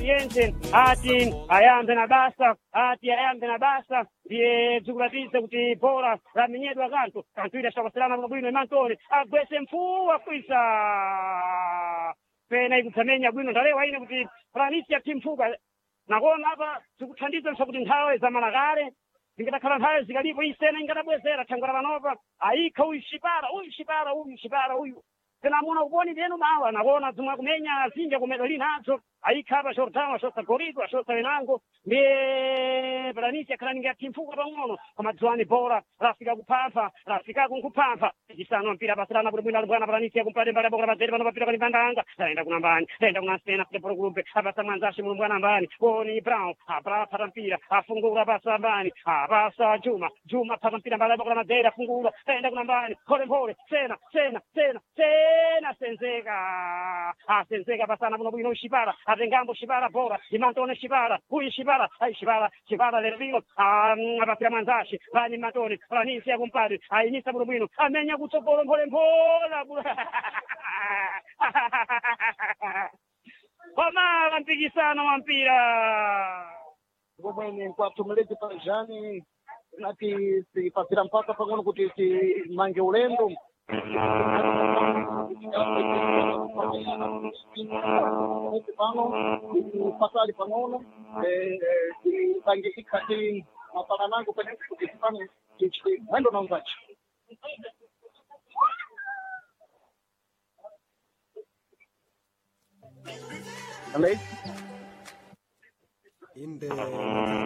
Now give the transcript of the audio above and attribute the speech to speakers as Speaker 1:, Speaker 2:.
Speaker 1: aliyense ati ayambe na basa ndiye zikulatiza kuti bora lamenyedwa kanthu ila xapaselana bwinobwino imantole agwese mfuwa kwisa pena ikutsamenya bwino ndalewa ine kuti planisia timpfuka nakona apa zikuthandiza kuti nthawe zamalakale zingatakhala nthawe zikalipo isena ingatabwezera thangwera panopa ayikha uyu xipara uyu tenamuna kuponi ndenu mawa nakona zimwe kumenya zinja kumedwa linazo ayikha apa xortama xosa goridwa xosa wenango ndiye planisia khalaningati timpfuka pang'ono kamadziwani bora lafika kumphampha cisano mpira pasilana bwinobwino alibwana planisia kumpale mbali abokola pazeri pano papita panipandanga taenda kunambani taenda kunasena futebol groupe apasa mwanzashi mulumbwana mbani koni brown apata mpira afungula pasa mbani apasa juma pata mpira mbali abokola mazeri afungula taenda kunambani pole sena senzeka pasana bwinobwino uxipara atengambo xipara bora imantone xipara uyu xipara lerivino apasira mwanzashi pani mantone planisia kumpale ayinisa bwinobwino amenya kutsogolo mpholempola komala mpikisano wa mpira
Speaker 2: ngomwene kwatumelezi pajani nati sipasira mpaka pang'ono kuti simange ulendo pano pasali pang'ono tipange ikhati mapana nangu kwenye kuti pano mwendo na mvachi
Speaker 3: in the